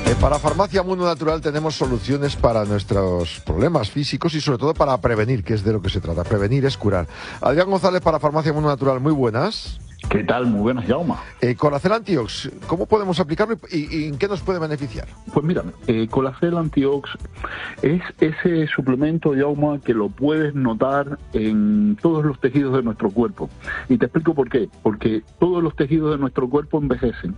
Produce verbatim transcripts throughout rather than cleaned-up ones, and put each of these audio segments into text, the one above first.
Eh, para Farmacia Mundo Natural tenemos soluciones para nuestros problemas físicos y sobre todo para prevenir, que es de lo que se trata. Prevenir es curar. Adrián González para Farmacia Mundo Natural, muy buenas. ¿Qué tal? Muy buenas, Jaume. Eh, Colacel Antiox, ¿cómo podemos aplicarlo y, y en qué nos puede beneficiar? Pues mira, eh, Colacel Antiox es ese suplemento, Jaume, que lo puedes notar en todos los tejidos de nuestro cuerpo. Y te explico por qué. Porque todos los tejidos de nuestro cuerpo envejecen.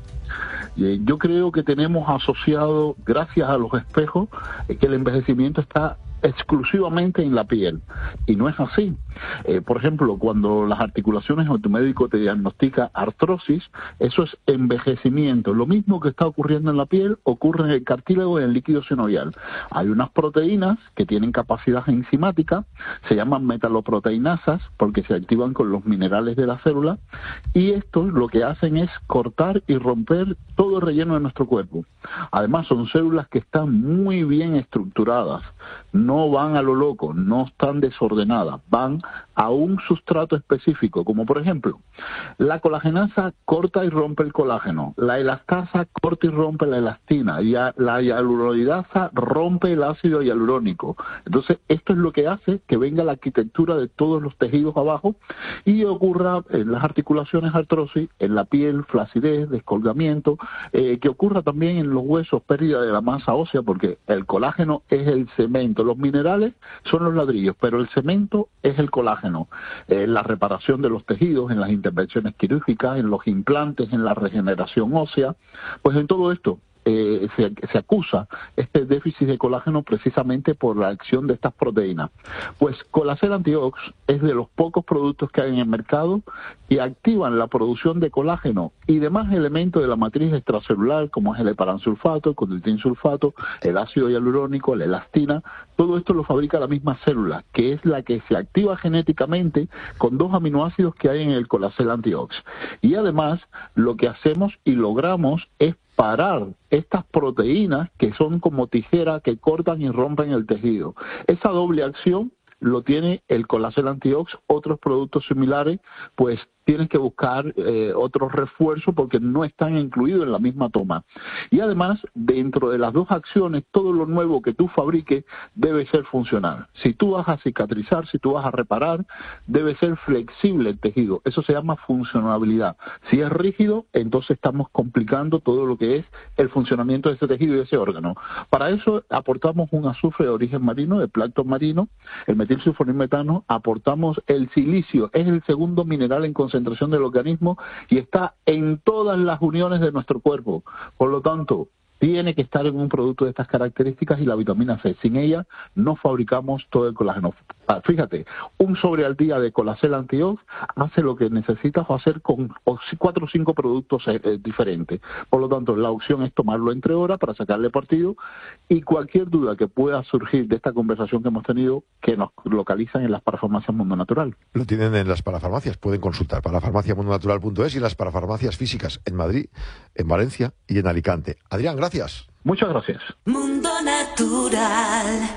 Eh, yo creo que tenemos asociado, gracias a los espejos, eh, que el envejecimiento está exclusivamente en la piel, y no es así. Eh, por ejemplo, cuando las articulaciones o tu médico te diagnostica artrosis, eso es envejecimiento. Lo mismo que está ocurriendo en la piel ocurre en el cartílago y en el líquido sinovial. Hay unas proteínas que tienen capacidad enzimática, se llaman metaloproteinasas porque se activan con los minerales de la célula, y estos lo que hacen es cortar y romper todo el relleno de nuestro cuerpo. Además, son células que están muy bien estructuradas, no van a lo loco, no están desordenadas, van a un sustrato específico, como por ejemplo, la colagenasa corta y rompe el colágeno, la elastasa corta y rompe la elastina, y la hialuronidasa rompe el ácido hialurónico. Entonces, esto es lo que hace que venga la arquitectura de todos los tejidos abajo y ocurra en las articulaciones artrosis, en la piel, flacidez, descolgamiento, eh, que ocurra también en los huesos, pérdida de la masa ósea, porque el colágeno es el cemento. Los minerales son los ladrillos, pero el cemento es el colágeno. Eh, la reparación de los tejidos, en las intervenciones quirúrgicas, en los implantes, en la regeneración ósea, pues en todo esto eh, se, se acusa este déficit de colágeno precisamente por la acción de estas proteínas. Pues Colacel Antiox es de los pocos productos que hay en el mercado que activan la producción de colágeno y demás elementos de la matriz extracelular, como es el heparansulfato, el conductinsulfato, el ácido hialurónico, la elastina. Todo esto lo fabrica la misma célula, que es la que se activa genéticamente con dos aminoácidos que hay en el Colacel Antiox. Y además, lo que hacemos y logramos es parar estas proteínas que son como tijeras que cortan y rompen el tejido. Esa doble acción lo tiene el Colacel Antiox. Otros productos similares, pues tienes que buscar eh, otros refuerzos porque no están incluidos en la misma toma. Y además, dentro de las dos acciones, todo lo nuevo que tú fabriques debe ser funcional. Si tú vas a cicatrizar, si tú vas a reparar, debe ser flexible el tejido. Eso se llama funcionabilidad. Si es rígido, entonces estamos complicando todo lo que es el funcionamiento de ese tejido y de ese órgano. Para eso aportamos un azufre de origen marino, de plancton marino, el metilsulfonilmetano, aportamos el silicio, es el segundo mineral en concentración del organismo y está en todas las uniones de nuestro cuerpo. Por lo tanto, tiene que estar en un producto de estas características y la vitamina C. Sin ella no fabricamos todo el colágeno. Fíjate, un sobre al día de Colacel Antiox hace lo que necesitas hacer con cuatro o cinco productos eh, diferentes. Por lo tanto, la opción es tomarlo entre horas para sacarle partido, y cualquier duda que pueda surgir de esta conversación que hemos tenido, que nos localizan en las parafarmacias Mundo Natural. Lo tienen en las parafarmacias, pueden consultar parafarmacia mundo natural punto es y las parafarmacias físicas en Madrid, en Valencia y en Alicante. Adrián, gracias. Muchas gracias. Mundo Natural.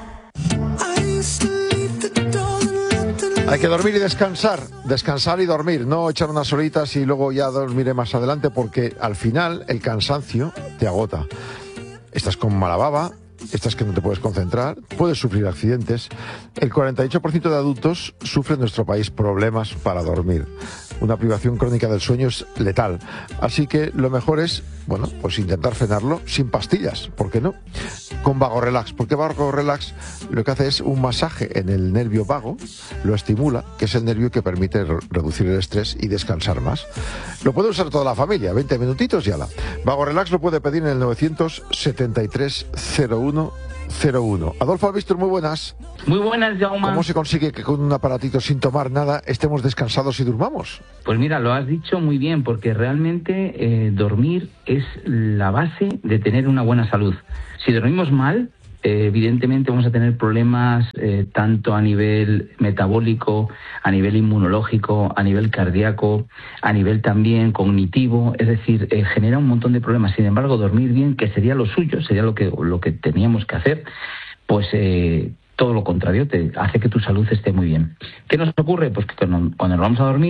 Hay que dormir y descansar, descansar y dormir, no echar unas horitas y luego ya dormiré más adelante, porque al final el cansancio te agota. Estás con mala baba, estás que no te puedes concentrar, puedes sufrir accidentes. El cuarenta y ocho por ciento de adultos sufre en nuestro país problemas para dormir. Una privación crónica del sueño es letal. Así que lo mejor es, bueno, pues intentar frenarlo sin pastillas, ¿por qué no? Con Vago Relax, porque Vago Relax lo que hace es un masaje en el nervio vago, lo estimula, que es el nervio que permite re- reducir el estrés y descansar más. Lo puede usar toda la familia, veinte minutitos y ala. Vago Relax lo puede pedir en el novecientos setenta y tres cero uno cero uno. Adolfo Albistur, muy buenas. Muy buenas, Jaume. ¿Cómo se consigue que con un aparatito sin tomar nada estemos descansados y durmamos? Pues mira, lo has dicho muy bien, porque realmente eh, dormir es la base de tener una buena salud. Si dormimos mal, eh, evidentemente vamos a tener problemas eh, tanto a nivel metabólico, a nivel inmunológico, a nivel cardíaco, a nivel también cognitivo, es decir, eh, genera un montón de problemas. Sin embargo, dormir bien, que sería lo suyo, sería lo que, lo que teníamos que hacer, pues eh, todo lo contrario, te hace que tu salud esté muy bien. ¿Qué nos ocurre? Pues que cuando, cuando nos vamos a dormir,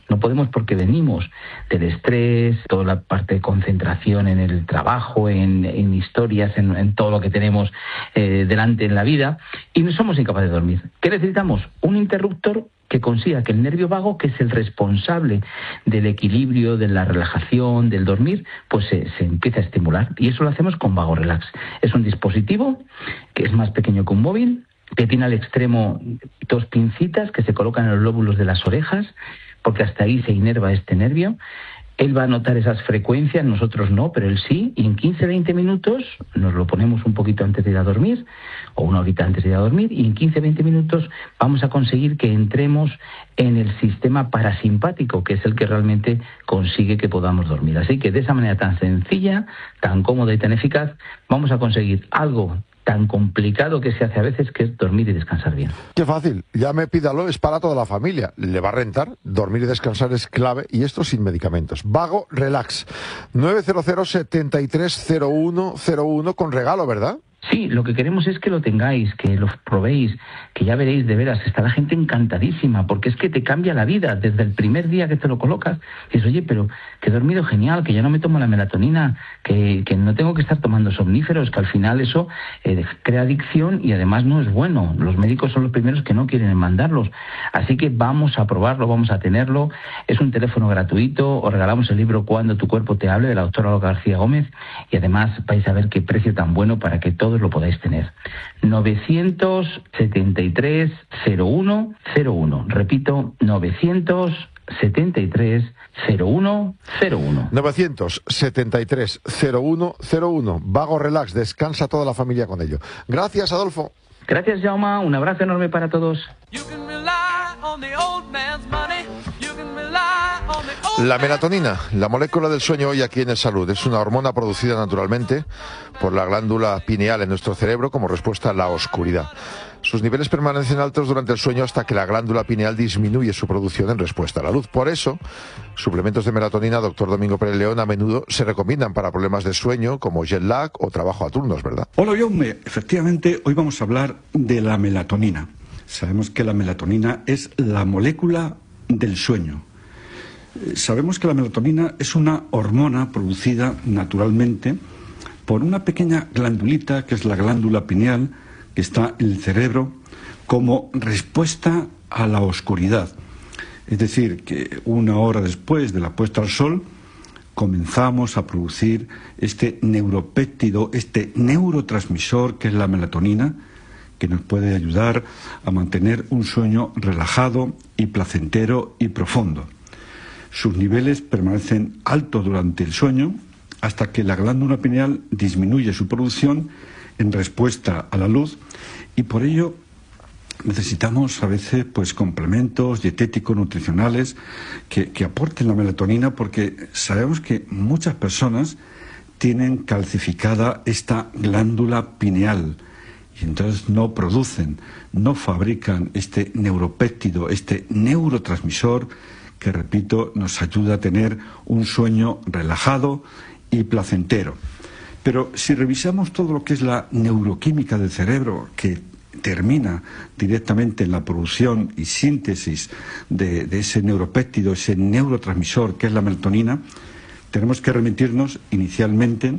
No podemos porque venimos del estrés, toda la parte de concentración en el trabajo, en, en historias, en, en todo lo que tenemos eh, delante en la vida, y no somos incapaces de dormir. ¿Qué necesitamos? Un interruptor que consiga que el nervio vago, que es el responsable del equilibrio, de la relajación, del dormir, pues se, se empieza a estimular. Y eso lo hacemos con Vago Relax. Es un dispositivo que es más pequeño que un móvil, que tiene al extremo dos pincitas que se colocan en los lóbulos de las orejas, porque hasta ahí se inerva este nervio. Él va a notar esas frecuencias, nosotros no, pero él sí, y en quince a veinte minutos nos lo ponemos un poquito antes de ir a dormir, o una horita antes de ir a dormir, y en quince a veinte minutos vamos a conseguir que entremos en el sistema parasimpático, que es el que realmente consigue que podamos dormir. Así que de esa manera tan sencilla, tan cómoda y tan eficaz, vamos a conseguir algo tan complicado que se hace a veces, que es dormir y descansar bien. Qué fácil, llame, pídalo, es para toda la familia, le va a rentar, dormir y descansar es clave, y esto sin medicamentos. Vago Relax, nueve cero cero, setenta y tres cero uno cero uno, con regalo, ¿verdad? Sí, lo que queremos es que lo tengáis, que lo probéis, que ya veréis, de veras, está la gente encantadísima, porque es que te cambia la vida desde el primer día que te lo colocas. Dices, oye, pero que he dormido genial, que ya no me tomo la melatonina, que, que no tengo que estar tomando somníferos, que al final eso eh, crea adicción y además no es bueno. Los médicos son los primeros que no quieren mandarlos. Así que vamos a probarlo, vamos a tenerlo. Es un teléfono gratuito, os regalamos el libro Cuando tu cuerpo te hable, de la doctora Olga García Gómez, y además vais a ver qué precio tan bueno para que todos lo podáis tener. novecientos setenta y tres cero uno cero uno. Repito, novecientos setenta y tres cero uno cero uno. novecientos setenta y tres cero uno cero uno. Vago Relax, descansa toda la familia con ello. Gracias, Adolfo. Gracias, Jaume. Un abrazo enorme para todos. La melatonina, la molécula del sueño hoy aquí en El Salud, es una hormona producida naturalmente por la glándula pineal en nuestro cerebro como respuesta a la oscuridad. Sus niveles permanecen altos durante el sueño hasta que la glándula pineal disminuye su producción en respuesta a la luz. Por eso, suplementos de melatonina, doctor Domingo Pérez León, a menudo se recomiendan para problemas de sueño como jet lag o trabajo a turnos, ¿verdad? Hola, Jaume. Efectivamente, hoy vamos a hablar de la melatonina. Sabemos que la melatonina es la molécula del sueño. Sabemos que la melatonina es una hormona producida naturalmente por una pequeña glandulita, que es la glándula pineal, que está en el cerebro, como respuesta a la oscuridad. Es decir, que una hora después de la puesta al sol, comenzamos a producir este neuropéptido, este neurotransmisor que es la melatonina, que nos puede ayudar a mantener un sueño relajado y placentero y profundo. Sus niveles permanecen altos durante el sueño hasta que la glándula pineal disminuye su producción en respuesta a la luz, y por ello necesitamos a veces pues complementos dietéticos, nutricionales que, que aporten la melatonina, porque sabemos que muchas personas tienen calcificada esta glándula pineal y entonces no producen, no fabrican este neuropéptido, este neurotransmisor que, repito, nos ayuda a tener un sueño relajado y placentero. Pero si revisamos todo lo que es la neuroquímica del cerebro, que termina directamente en la producción y síntesis de, de ese neuropéptido, ese neurotransmisor que es la melatonina, tenemos que remitirnos inicialmente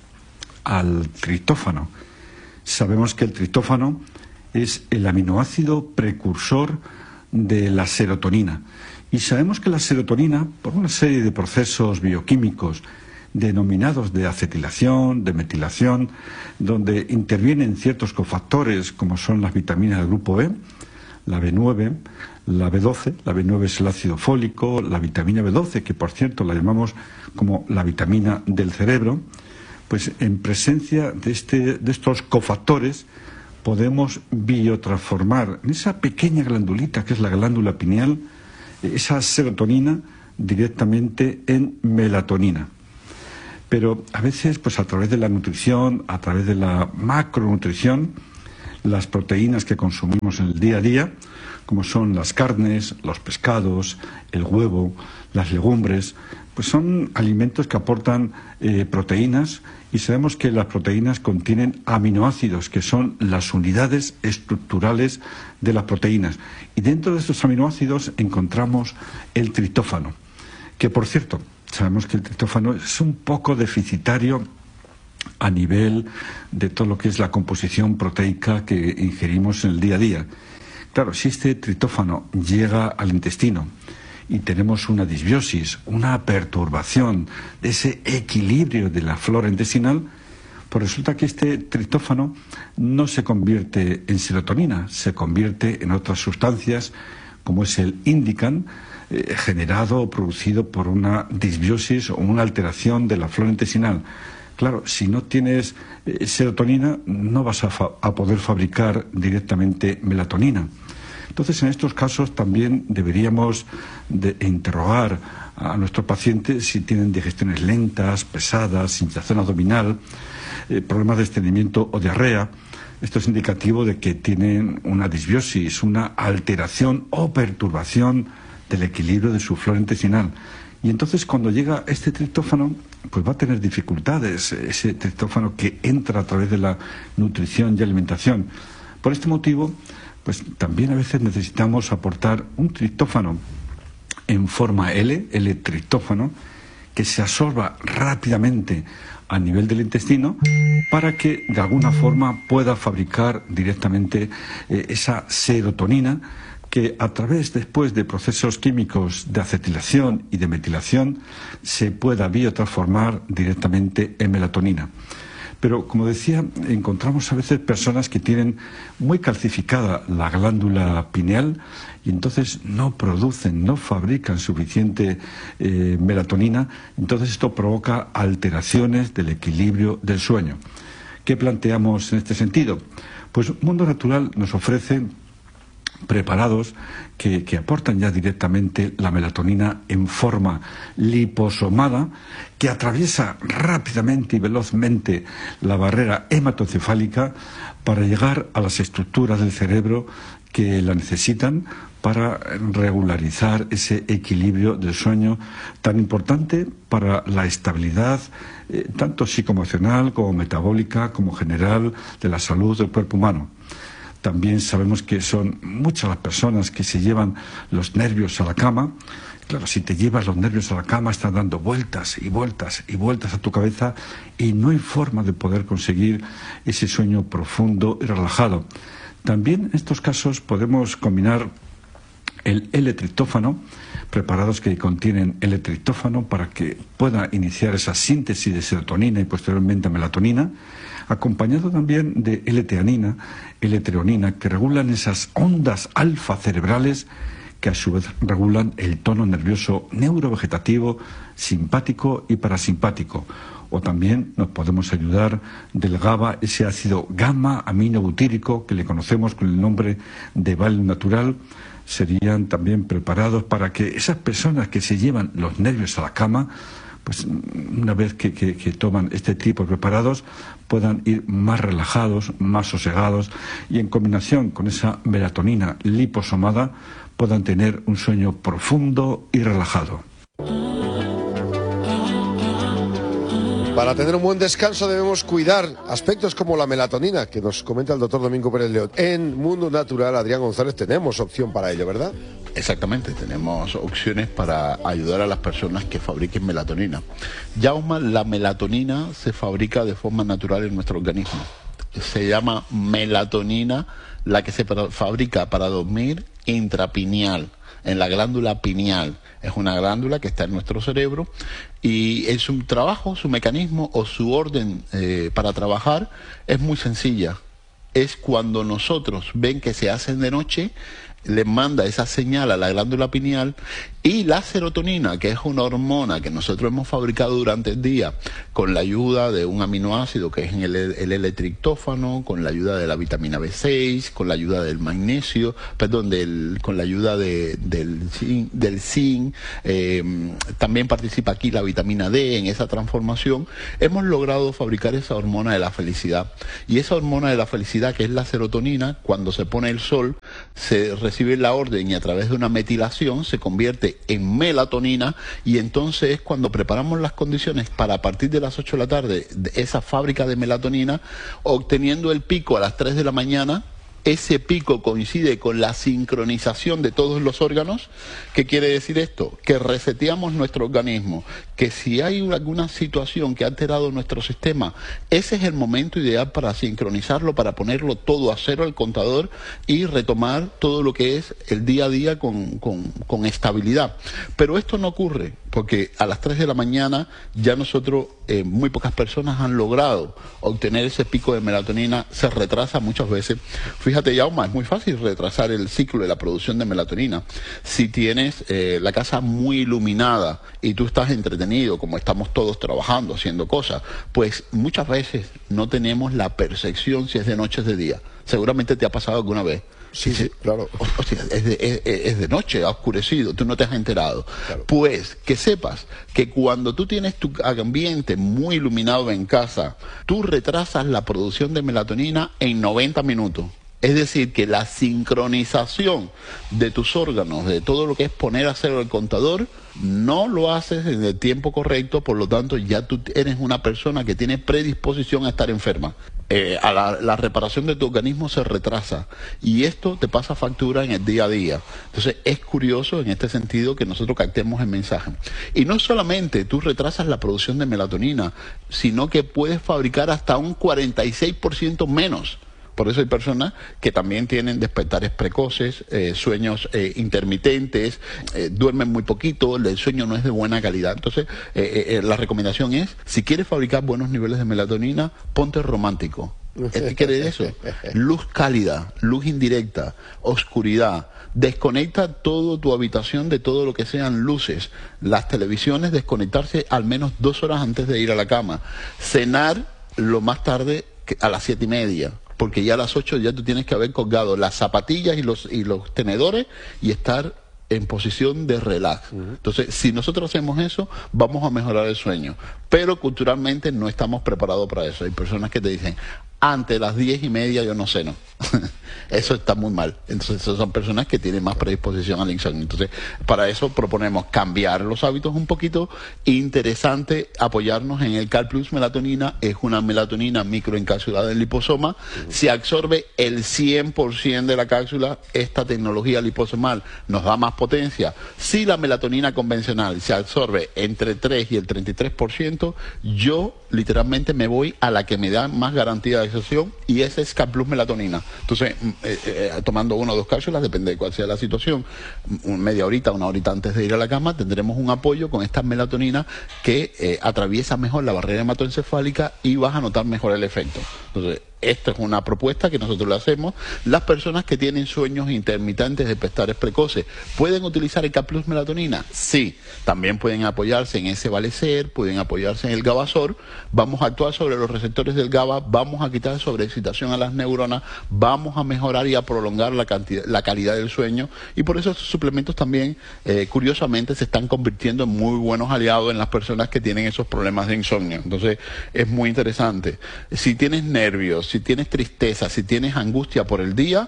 al triptófano. Sabemos que el triptófano es el aminoácido precursor de la serotonina. Y sabemos que la serotonina, por una serie de procesos bioquímicos denominados de acetilación, de metilación, donde intervienen ciertos cofactores como son las vitaminas del grupo B, la B nueve, la B doce, la B nueve es el ácido fólico, la vitamina B doce, que por cierto la llamamos como la vitamina del cerebro, pues en presencia de, este, de estos cofactores podemos biotransformar en esa pequeña glandulita que es la glándula pineal, esa serotonina directamente en melatonina. Pero a veces, pues a través de la nutrición, a través de la macronutrición, las proteínas que consumimos en el día a día, como son las carnes, los pescados, el huevo, las legumbres, pues son alimentos que aportan eh, proteínas, y sabemos que las proteínas contienen aminoácidos, que son las unidades estructurales de las proteínas. Y dentro de estos aminoácidos encontramos el triptófano, que por cierto, sabemos que el triptófano es un poco deficitario a nivel de todo lo que es la composición proteica que ingerimos en el día a día. Claro, si este triptófano llega al intestino y tenemos una disbiosis, una perturbación de ese equilibrio de la flora intestinal, pues resulta que este triptófano no se convierte en serotonina, se convierte en otras sustancias como es el indican, eh, generado o producido por una disbiosis o una alteración de la flora intestinal. Claro, si no tienes eh, serotonina, no vas a, fa- a poder fabricar directamente melatonina. Entonces, en estos casos también deberíamos de interrogar a nuestros pacientes si tienen digestiones lentas, pesadas, hinchazón abdominal, eh, problemas de estreñimiento o diarrea. Esto es indicativo de que tienen una disbiosis, una alteración o perturbación del equilibrio de su flora intestinal. Y entonces, cuando llega este triptófano, pues va a tener dificultades, ese triptófano que entra a través de la nutrición y alimentación. Por este motivo, pues también a veces necesitamos aportar un triptófano en forma L, L-triptófano, que se absorba rápidamente a nivel del intestino para que de alguna forma pueda fabricar directamente eh, esa serotonina que a través después de procesos químicos de acetilación y de metilación se pueda biotransformar directamente en melatonina. Pero, como decía, encontramos a veces personas que tienen muy calcificada la glándula pineal y entonces no producen, no fabrican suficiente eh, melatonina. Entonces esto provoca alteraciones del equilibrio del sueño. ¿Qué planteamos en este sentido? Pues Mundo Natural nos ofrece preparados que, que aportan ya directamente la melatonina en forma liposomada, que atraviesa rápidamente y velozmente la barrera hematoencefálica para llegar a las estructuras del cerebro que la necesitan para regularizar ese equilibrio del sueño tan importante para la estabilidad eh, tanto psicoemocional como metabólica como general de la salud del cuerpo humano. También sabemos que son muchas las personas que se llevan los nervios a la cama. Claro, si te llevas los nervios a la cama, estás dando vueltas y vueltas y vueltas a tu cabeza y no hay forma de poder conseguir ese sueño profundo y relajado. También en estos casos podemos combinar el L-triptófano, preparados que contienen L-triptófano para que pueda iniciar esa síntesis de serotonina y posteriormente melatonina, acompañado también de L-teanina, L-treonina, que regulan esas ondas alfa cerebrales que a su vez regulan el tono nervioso neurovegetativo, simpático y parasimpático. O también nos podemos ayudar del GABA, ese ácido gamma aminobutírico que le conocemos con el nombre de Val natural. Serían también preparados para que esas personas que se llevan los nervios a la cama, pues una vez que, que, que toman este tipo de preparados, puedan ir más relajados, más sosegados y en combinación con esa melatonina liposomada puedan tener un sueño profundo y relajado. Para tener un buen descanso debemos cuidar aspectos como la melatonina, que nos comenta el doctor Domingo Pérez León. En Mundo Natural, Adrián González, tenemos opción para ello, ¿verdad? Exactamente, tenemos opciones para ayudar a las personas que fabriquen melatonina. Yauma, la melatonina se fabrica de forma natural en nuestro organismo. Se llama melatonina, la que se fabrica para dormir intrapineal, en la glándula pineal. Es una glándula que está en nuestro cerebro y en su trabajo, su mecanismo o su orden eh, para trabajar es muy sencilla. Es cuando nosotros ven que se hacen de noche, le manda esa señal a la glándula pineal, y la serotonina, que es una hormona que nosotros hemos fabricado durante el día con la ayuda de un aminoácido que es el, el L-triptófano, con la ayuda de la vitamina B seis, con la ayuda del magnesio, perdón, del, con la ayuda de, del zinc, del zinc eh, también participa aquí la vitamina D en esa transformación. Hemos logrado fabricar esa hormona de la felicidad, y esa hormona de la felicidad, que es la serotonina, cuando se pone el sol se recibe la orden y a través de una metilación se convierte en melatonina, y entonces es cuando preparamos las condiciones para, a partir de las ocho de la tarde, de esa fábrica de melatonina, obteniendo el pico a las tres de la mañana. Ese pico coincide con la sincronización de todos los órganos. ¿Qué quiere decir esto? Que reseteamos nuestro organismo, que si hay alguna situación que ha alterado nuestro sistema, ese es el momento ideal para sincronizarlo, para ponerlo todo a cero al contador y retomar todo lo que es el día a día con, con, con estabilidad. Pero esto no ocurre, porque a las tres de la mañana ya nosotros, eh, muy pocas personas han logrado obtener ese pico de melatonina, se retrasa muchas veces. Fíjate, Yauma, es muy fácil retrasar el ciclo de la producción de melatonina. Si tienes eh, la casa muy iluminada y tú estás entretenido, como estamos todos trabajando, haciendo cosas, pues muchas veces no tenemos la percepción si es de noche o es de día. Seguramente te ha pasado alguna vez. Sí, sí, claro. O, o sea, es, de, es, es de noche, ha oscurecido, tú no te has enterado. Claro. Pues que sepas que cuando tú tienes tu ambiente muy iluminado en casa, tú retrasas la producción de melatonina en noventa minutos. Es decir, que la sincronización de tus órganos, de todo lo que es poner a cero el contador, no lo haces en el tiempo correcto, por lo tanto ya tú eres una persona que tiene predisposición a estar enferma. Eh, a la, la reparación de tu organismo se retrasa, y esto te pasa factura en el día a día. Entonces es curioso en este sentido que nosotros captemos el mensaje. Y no solamente tú retrasas la producción de melatonina, sino que puedes fabricar hasta un cuarenta y seis por ciento menos. Por eso hay personas que también tienen despertares precoces, eh, sueños eh, intermitentes, eh, duermen muy poquito, el sueño no es de buena calidad. Entonces, eh, eh, la recomendación es, si quieres fabricar buenos niveles de melatonina, ponte romántico. ¿Qué quiere decir eso? Luz cálida, luz indirecta, oscuridad. Desconecta toda tu habitación de todo lo que sean luces. Las televisiones, desconectarse al menos dos horas antes de ir a la cama. Cenar lo más tarde a las siete y media. Porque ya a las ocho ya tú tienes que haber colgado las zapatillas y los, y los tenedores y estar en posición de relax. Uh-huh. Entonces, si nosotros hacemos eso, vamos a mejorar el sueño. Pero culturalmente no estamos preparados para eso. Hay personas que te dicen, antes de las diez y media yo no ceno. Eso está muy mal. Entonces, son personas que tienen más predisposición al insomnio. Entonces, para eso proponemos cambiar los hábitos un poquito. Interesante apoyarnos en el CalPlus Melatonina. Es una melatonina microencapsulada en liposoma. Uh-huh. Se absorbe el cien por ciento de la cápsula. Esta tecnología liposomal nos da más potencia. Si la melatonina convencional se absorbe entre tres y el treinta y tres por ciento, yo literalmente me voy a la que me da más garantía de absorción, y esa es CalPlus Melatonina. Entonces, eh, eh, tomando una o dos cápsulas, depende de cuál sea la situación, media horita, una horita antes de ir a la cama, tendremos un apoyo con esta melatonina que eh, atraviesa mejor la barrera hematoencefálica y vas a notar mejor el efecto. Entonces, esta es una propuesta que nosotros le hacemos. Las personas que tienen sueños intermitentes, despertares precoces, ¿pueden utilizar el CalPlus Melatonina? Sí. También pueden apoyarse en ese Valecer, pueden apoyarse en el GABASOR. Vamos a actuar sobre los receptores del GABA, vamos a quitar sobreexcitación a las neuronas, vamos a mejorar y a prolongar la, cantidad, la calidad del sueño, y por eso estos suplementos también, eh, curiosamente, se están convirtiendo en muy buenos aliados en las personas que tienen esos problemas de insomnio. Entonces, es muy interesante. Si tienes nervios, si tienes tristeza, si tienes angustia por el día,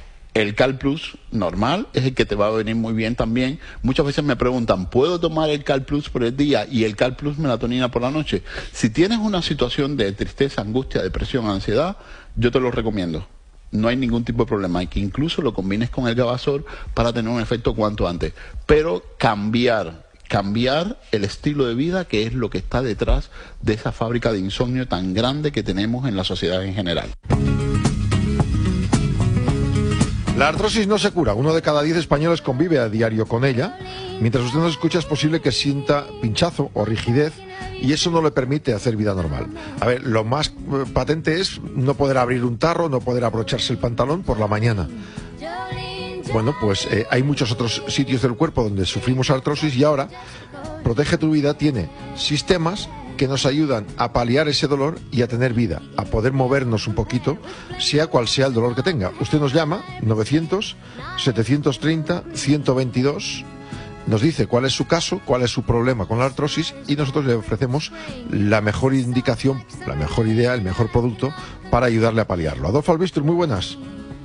el CalPlus normal es el que te va a venir muy bien también. Muchas veces me preguntan, ¿puedo tomar el CalPlus por el día y el CalPlus Melatonina por la noche? Si tienes una situación de tristeza, angustia, depresión, ansiedad, yo te lo recomiendo. No hay ningún tipo de problema. Hay que incluso lo combines con el GABASOR para tener un efecto cuanto antes. Pero cambiar cambiar el estilo de vida, que es lo que está detrás de esa fábrica de insomnio tan grande que tenemos en la sociedad en general. La artrosis no se cura. Uno de cada diez españoles convive a diario con ella. Mientras usted nos escucha, es posible que sienta pinchazo o rigidez, y eso no le permite hacer vida normal. A ver, lo más eh, patente es no poder abrir un tarro, no poder abrocharse el pantalón por la mañana. bueno, pues eh, hay muchos otros sitios del cuerpo donde sufrimos artrosis y ahora Protege tu Vida tiene sistemas que nos ayudan a paliar ese dolor y a tener vida, a poder movernos un poquito, sea cual sea el dolor que tenga. Usted nos llama, novecientos, setecientos treinta, ciento veintidós, nos dice cuál es su caso, cuál es su problema con la artrosis y nosotros le ofrecemos la mejor indicación, la mejor idea, el mejor producto para ayudarle a paliarlo. Adolfo Albistur, muy buenas.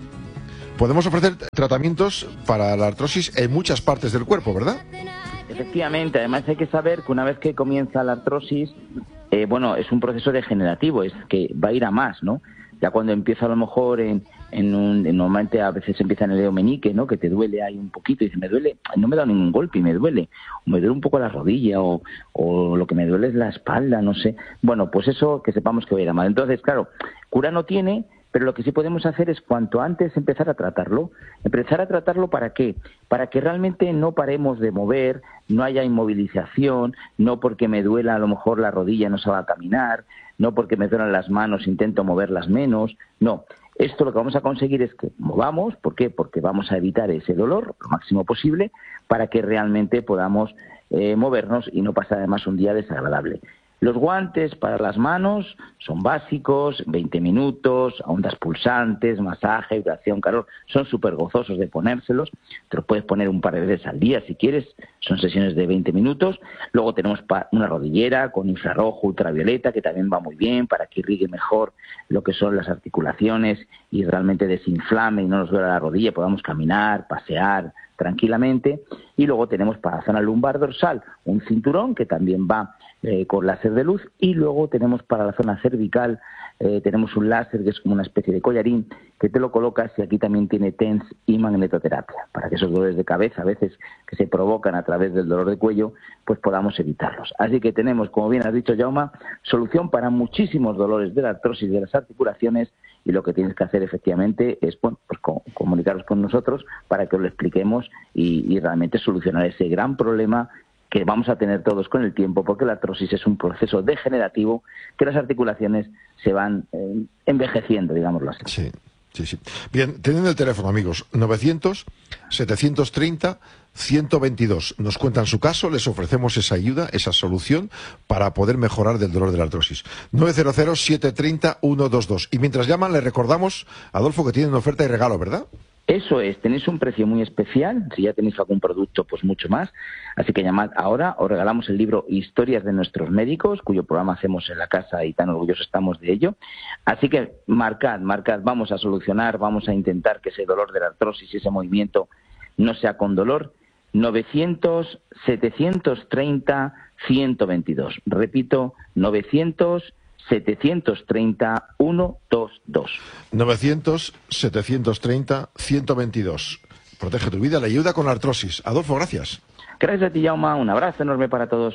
Podemos ofrecer tratamientos para la artrosis en muchas partes del cuerpo, ¿verdad? Efectivamente, además hay que saber que una vez que comienza la artrosis, eh, bueno, es un proceso degenerativo, es que va a ir a más, ¿no? Ya cuando empieza a lo mejor en, en un, en, normalmente a veces empieza en el dedo meñique, ¿no? Que te duele ahí un poquito y dice, me duele, no me da ningún golpe y me duele, o me duele un poco la rodilla o, o lo que me duele es la espalda, no sé. Bueno, pues eso que sepamos que va a ir a mal. Entonces, claro, cura no tiene, pero lo que sí podemos hacer es cuanto antes empezar a tratarlo. ¿Empezar a tratarlo para qué? Para que realmente no paremos de mover, no haya inmovilización, no porque me duela a lo mejor la rodilla no se va a caminar, no porque me duelan las manos intento moverlas menos, no. Esto lo que vamos a conseguir es que movamos, ¿por qué? Porque vamos a evitar ese dolor lo máximo posible para que realmente podamos eh, movernos y no pasar además un día desagradable. Los guantes para las manos son básicos, veinte minutos, ondas pulsantes, masaje, vibración, calor, son súper gozosos de ponérselos, te los puedes poner un par de veces al día si quieres, son sesiones de veinte minutos. Luego tenemos una rodillera con infrarrojo, ultravioleta, que también va muy bien para que irrigue mejor lo que son las articulaciones y realmente desinflame y no nos duela la rodilla, podamos caminar, pasear tranquilamente. Y luego tenemos para la zona lumbar dorsal un cinturón que también va Eh, con láser de luz, y luego tenemos para la zona cervical eh, tenemos un láser que es como una especie de collarín que te lo colocas y aquí también tiene T E N S y magnetoterapia para que esos dolores de cabeza a veces que se provocan a través del dolor de cuello pues podamos evitarlos. Así que tenemos, como bien has dicho, Jaume, solución para muchísimos dolores de la artrosis de las articulaciones y lo que tienes que hacer efectivamente es bueno, pues, co- comunicaros con nosotros para que os lo expliquemos y, y realmente solucionar ese gran problema que vamos a tener todos con el tiempo, porque la artrosis es un proceso degenerativo que las articulaciones se van eh, envejeciendo, digámoslo así. Sí, sí, sí. Bien, tienen el teléfono, amigos, novecientos, setecientos treinta, ciento veintidós. Nos cuentan su caso, les ofrecemos esa ayuda, esa solución para poder mejorar del dolor de la artrosis. nueve cero cero, siete tres cero, uno dos dos. Y mientras llaman, les recordamos, Adolfo, que tienen oferta y regalo, ¿verdad? Eso es, tenéis un precio muy especial, si ya tenéis algún producto, pues mucho más. Así que llamad ahora, os regalamos el libro Historias de nuestros médicos, cuyo programa hacemos en la casa y tan orgullosos estamos de ello. Así que marcad, marcad, vamos a solucionar, vamos a intentar que ese dolor de la artrosis y ese movimiento no sea con dolor. novecientos, setecientos treinta, ciento veintidós. Repito, novecientos, setecientos treinta, ciento veintidós. novecientos, setecientos treinta, ciento veintidós. Protege tu vida, le ayuda con la artrosis. Adolfo, gracias. Gracias a ti, Jaume. Un abrazo enorme para todos.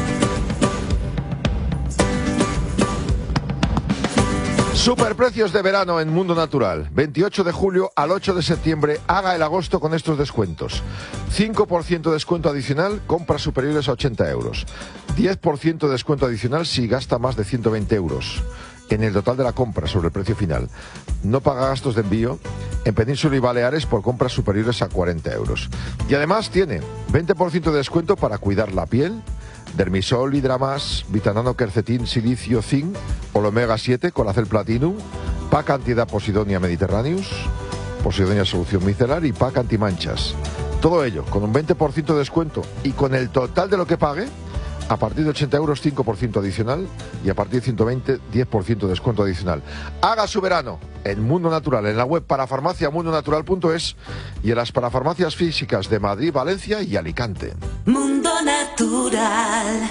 Superprecios de verano en Mundo Natural. veintiocho de julio al ocho de septiembre. Haga el agosto con estos descuentos. cinco por ciento de descuento adicional, compras superiores a ochenta euros. diez por ciento de descuento adicional si gasta más de ciento veinte euros en el total de la compra sobre el precio final. No paga gastos de envío en Península y Baleares por compras superiores a cuarenta euros. Y además tiene veinte por ciento de descuento para cuidar la piel, Dermisol, Hidramas, Vitanano, Quercetín, Silicio, Zinc, Omega siete, Colacel Platinum, Pack Antiedad Posidonia Mediterraneus, Posidonia Solución Micelar y Pack Antimanchas. Todo ello con un veinte por ciento de descuento y con el total de lo que pague, a partir de ochenta euros cinco por ciento adicional y a partir de ciento veinte diez por ciento de descuento adicional. Haga su verano en Mundo Natural, en la web parafarmacia mundo natural punto es y en las parafarmacias físicas de Madrid, Valencia y Alicante. Mundo Natural.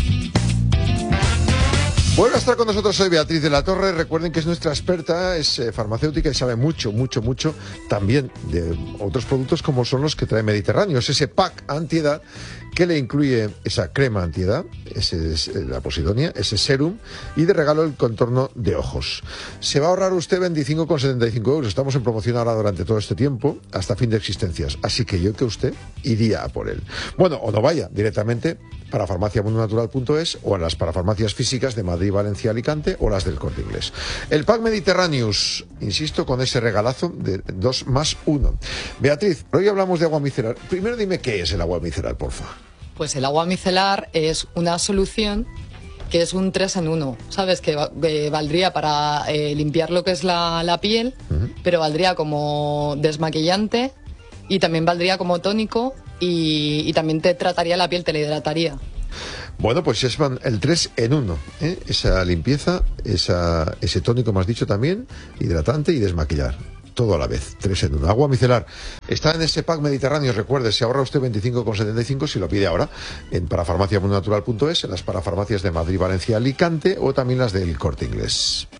Vuelve a estar con nosotros hoy Beatriz de la Torre. Recuerden que es nuestra experta, es eh, farmacéutica y sabe mucho, mucho, mucho también de otros productos como son los que trae Mediterráneo. Es ese pack antiedad que le incluye esa crema antiedad, ese es la posidonia, ese serum, y de regalo el contorno de ojos. Se va a ahorrar usted veinticinco con setenta y cinco euros. Estamos en promoción ahora durante todo este tiempo, hasta fin de existencias. Así que yo que usted iría a por él. Bueno, o no vaya directamente para farmacia mundo natural punto es o en las parafarmacias físicas de Madrid, Valencia, Alicante o las del Corte Inglés. El pack Mediterraneous, insisto, con ese regalazo de dos más uno. Beatriz, hoy hablamos de agua micelar. Primero dime qué es el agua micelar, porfa. Pues el agua micelar es una solución que es un tres en uno, ¿sabes? Que eh, valdría para eh, limpiar lo que es la, la piel, uh-huh. pero valdría como desmaquillante y también valdría como tónico y, y también te trataría la piel, te la hidrataría. Bueno, pues es el tres en uno, ¿eh? Esa limpieza, esa, ese tónico, me has dicho también, hidratante y desmaquillar. Todo a la vez, tres en uno. Agua micelar está en ese pack Mediterráneo. Recuerde, se ahorra usted veinticinco con setenta y cinco si lo pide ahora en parafarmacia mundo natural punto es, en las parafarmacias de Madrid, Valencia, Alicante o también las del Corte Inglés.